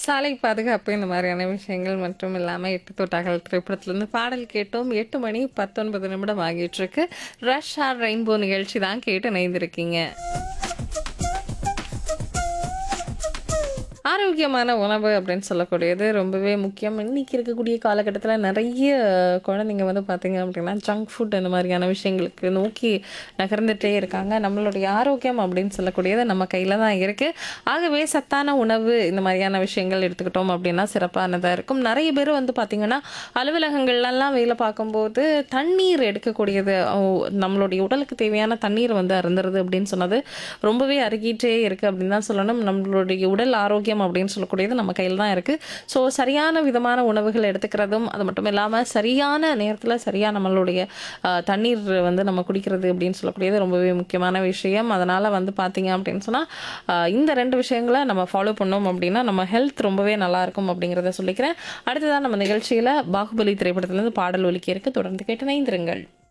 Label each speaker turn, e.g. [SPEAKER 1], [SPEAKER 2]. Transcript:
[SPEAKER 1] சாலை பாதுகாப்பு இந்த மாதிரியான விஷயங்கள் மற்றும் இல்லாமல் எட்டு தொட்டாக்கள் திரைப்படத்திலிருந்து பாடல் கேட்டோம். 8 மணி 19 நிமிடம் ஆகிட்டு இருக்கு. ரஷ் ஆர் ரெயின்போ நிகழ்ச்சி தான் கேட்டு இணைந்திருக்கீங்க. ஆரோக்கியமான உணவு அப்படின்னு சொல்லக்கூடியது ரொம்பவே முக்கியம். இன்னைக்கு இருக்கக்கூடிய காலகட்டத்தில் நிறைய குழந்தைங்க வந்து பார்த்தீங்க அப்படின்னா ஜங்க் ஃபுட் இந்த மாதிரியான விஷயங்களுக்கு நோக்கி நகர்ந்துட்டே இருக்காங்க. நம்மளுடைய ஆரோக்கியம் அப்படின்னு சொல்லக்கூடியது நம்ம கையில் தான் இருக்குது. ஆகவே சத்தான உணவு இந்த மாதிரியான விஷயங்கள் எடுத்துக்கிட்டோம் அப்படின்னா சிறப்பானதாக இருக்கும். நிறைய பேர் வந்து பார்த்திங்கன்னா அலுவலகங்கள்லாம் வேலை பார்க்கும்போது தண்ணீர் எடுக்கக்கூடியது நம்மளுடைய உடலுக்கு தேவையான தண்ணீர் வந்து அருந்துறது அப்படின்னு சொன்னது ரொம்பவே அருகிட்டே இருக்குது அப்படின்னு தான் சொல்லணும். நம்மளுடைய உடல் ஆரோக்கியம் அப்படின்னு சொல்லக்கூடியது நம்ம கையில் தான் இருக்குது. ஸோ சரியான விதமான உணவுகள் எடுத்துக்கிறதும் அது மட்டும் இல்லாமல் சரியான நேரத்தில் சரியாக நம்மளுடைய தண்ணீர் வந்து நம்ம குடிக்கிறது அப்படின்னு சொல்லக்கூடியது ரொம்பவே முக்கியமான விஷயம். அதனால் வந்து பார்த்தீங்க அப்படின்னு சொன்னால் இந்த 2 விஷயங்களை நம்ம ஃபாலோ பண்ணோம் அப்படின்னா நம்ம ஹெல்த் ரொம்பவே நல்லாயிருக்கும் அப்படிங்கிறத சொல்லிக்கிறேன். அடுத்ததான் நம்ம நிகழ்ச்சியில் பாகுபலி திரைப்படத்திலேருந்து பாடல் ஒலிக்க இருக்கு. தொடர்ந்து கேட்டு இணைந்திருங்கள்.